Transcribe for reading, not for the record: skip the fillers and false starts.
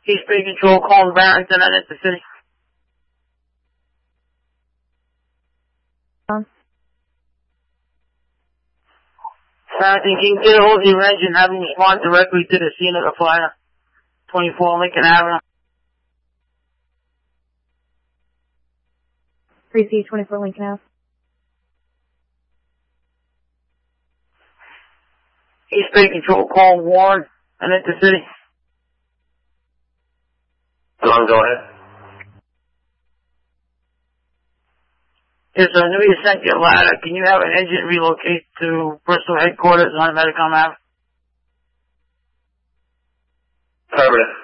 East Bay Control, calling Barrington and Intercity. Barrington, can you get a hold of your engine, have them respond directly to the scene of the fire, 24 Lincoln Avenue. 3C 24 Lincoln Ave. East Bay Control, call Warren and Intercity. Go ahead. Yes, I knew you sent your ladder. Can you have an engine relocate to Bristol headquarters on Medicom Ave? Affirmative.